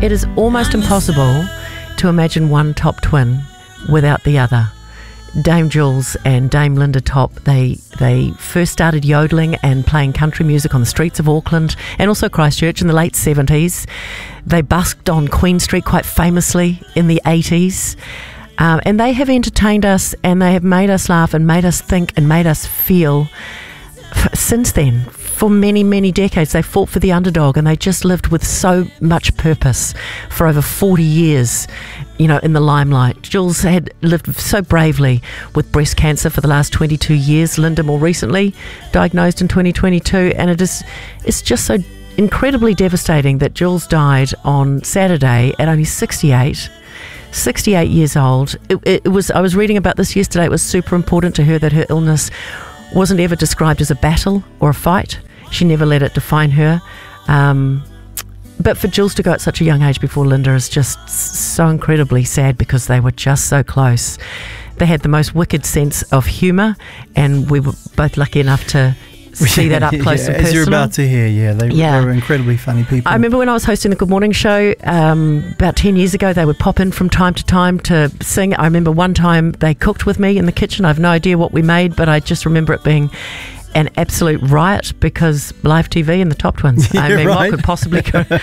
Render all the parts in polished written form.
It is almost impossible to imagine one top twin without the other. Dame Jules and Dame Linda Top, they first started yodeling and playing country music on the streets of Auckland and also Christchurch in the late 70s. They busked on Queen Street quite famously in the 80s. And they have entertained us, and they have made us laugh and made us think and made us feel since then. For many, many decades, they fought for the underdog, and they just lived with so much purpose for over 40 years, you know, in the limelight. Jules had lived so bravely with breast cancer for the last 22 years. Linda more recently diagnosed in 2022, and it's just so incredibly devastating that Jules died on Saturday at only 68 years old. It was. I was reading about this yesterday. It was super important to her that her illness wasn't ever described as a battle or a fight. She never let it define her. But for Jules to go at such a young age before Linda is just so incredibly sad, because they were just so close. They had the most wicked sense of humour, and we were both lucky enough to see that up close and personal. As you're about to hear, they were incredibly funny people. I remember when I was hosting the Good Morning Show about 10 years ago, they would pop in from time to time to sing. I remember one time they cooked with me in the kitchen. I have no idea what we made, but I just remember it being an absolute riot, because live TV and the Top Twins. I mean, what could possibly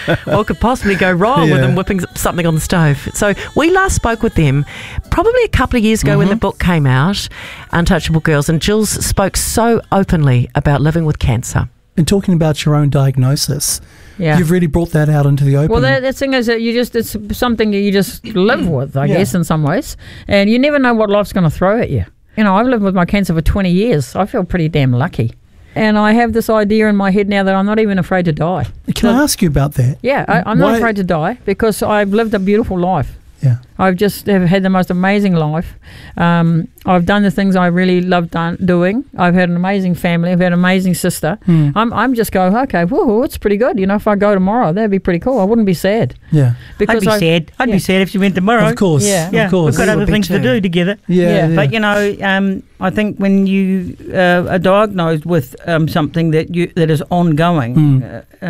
go wrong with them whipping something on the stove? So we last spoke with them probably a couple of years ago when the book came out, Untouchable Girls, and Jules spoke so openly about living with cancer. And talking about your own diagnosis, you've really brought that out into the open. Well, the thing is that it's something that you just live with, I guess, in some ways, and you never know what life's going to throw at you. You know, I've lived with my cancer for 20 years. I feel pretty damn lucky. And I have this idea in my head now that I'm not even afraid to die. Can I ask you about that? Yeah, I'm not afraid to die, because I've lived a beautiful life. Yeah. I've just have had the most amazing life. I've done the things I really love doing. I've had an amazing family. I've had an amazing sister. I'm just going, okay, whoa, it's pretty good. You know, if I go tomorrow, that'd be pretty cool. I wouldn't be sad. Yeah. Because I'd be sad if you went tomorrow. Of course. Yeah. Of course. We've got other things to do together. Yeah. But, you know, I think when you are diagnosed with something that is ongoing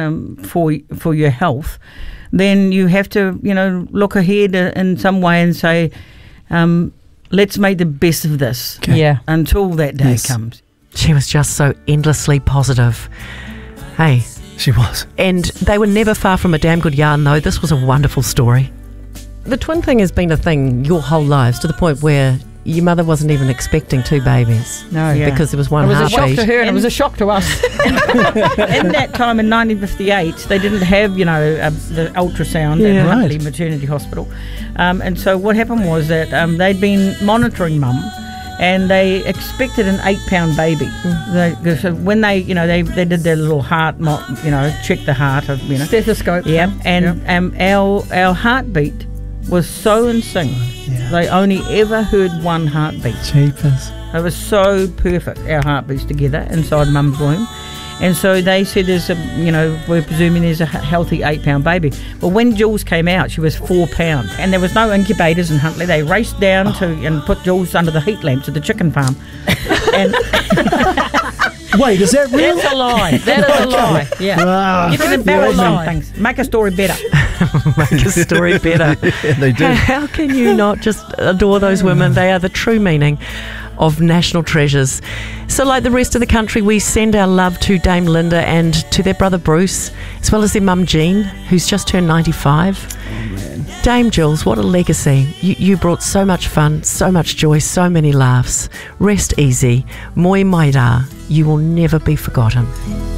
for your health, then you have to, you know, look ahead in some way and say, let's make the best of this until that day comes. She was just so endlessly positive. Hey. She was. And they were never far from a damn good yarn, though. This was a wonderful story. The twin thing has been a thing your whole lives, to the point where your mother wasn't even expecting two babies. No. Because there was one heartbeat. It was a shock to her, and it was a shock to us. In that time in 1958, they didn't have, you know, the ultrasound at Huntly Maternity Hospital. And so what happened was that they'd been monitoring Mum, and they expected an 8-pound baby. So when they did their little heart, check the heart of, stethoscope. Yeah, and our heartbeat was so in sync. Yeah. They only ever heard one heartbeat. Jeepers. It was so perfect, our heartbeats together inside Mum's womb. And so they said we're presuming there's a healthy 8-pound baby. But when Jules came out, she was 4 pounds. And there was no incubators in Huntly. They raced down and put Jules under the heat lamps at the chicken farm. And wait, is that real? That's a lie. That is a lie. Yeah. You can embarrass some things. Make a story better. Make a story better. Yeah, they do. How can you not just adore those women? They are the true meaning of national treasures. So like the rest of the country, we send our love to Dame Linda and to their brother Bruce, as well as their mum Jean, who's just turned 95. Oh, man. Dame Jules, what a legacy. You brought so much fun, so much joy, so many laughs. Rest easy. Moi mai rā. You will never be forgotten.